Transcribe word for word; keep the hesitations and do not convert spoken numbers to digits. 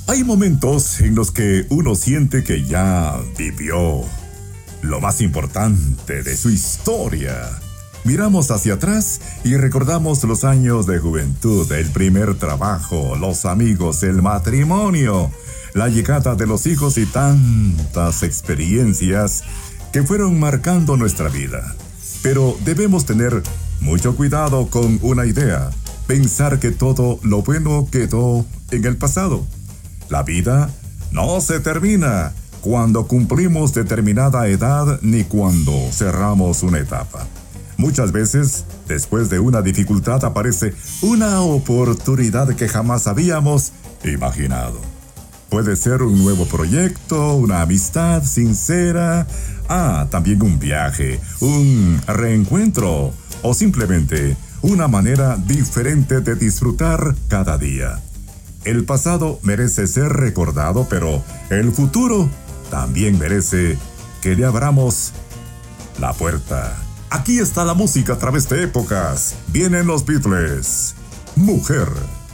Hay momentos en los que uno siente que ya vivió lo más importante de su historia. Miramos hacia atrás y recordamos los años de juventud, el primer trabajo, los amigos, el matrimonio, la llegada de los hijos y tantas experiencias que fueron marcando nuestra vida. Pero debemos tener mucho cuidado con una idea: pensar que todo lo bueno quedó en el pasado. La vida no se termina cuando cumplimos determinada edad ni cuando cerramos una etapa. Muchas veces, después de una dificultad, aparece una oportunidad que jamás habíamos imaginado. Puede ser un nuevo proyecto, una amistad sincera, ah, también un viaje, un reencuentro o simplemente una manera diferente de disfrutar cada día. El pasado merece ser recordado, pero el futuro también merece que le abramos la puerta. Aquí está la música a través de épocas. Vienen los Beatles. Mujer.